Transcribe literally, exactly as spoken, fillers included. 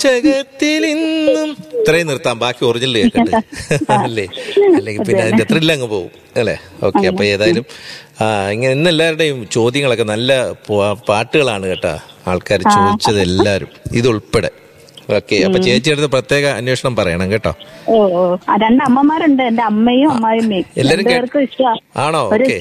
വാചകത്തിൽ ഇന്നും ഇത്രയും നിർത്താം, ബാക്കി ഒറിജിനൽ കേൾക്കട്ടെ അല്ലേ? അല്ലെങ്കിൽ പിന്നെ അതിന്റെ ത്രില്ല് അങ്ങ് പോകും അല്ലേ? ഓക്കെ, അപ്പൊ ഏതായാലും ആ ഇങ്ങനെ ഇന്ന് എല്ലാവരുടെയും ചോദ്യങ്ങളൊക്കെ നല്ല പാട്ടുകളാണ് കേട്ടാ, ആൾക്കാർ ചോദിച്ചത് എല്ലാവരും ഇതുൾപ്പെടെ. ഓക്കെ, അപ്പൊ ചേച്ചിയുടെ അടുത്ത് പ്രത്യേക അന്വേഷണം പറയണം കേട്ടോ. ഓ ഓ രണ്ട് അമ്മമാരുണ്ട്, എന്റെ അമ്മയും അമ്മായിമ്മയും. എല്ലാരും ഇഷ്ടമാണ്. ആണോ? ഓക്കെ.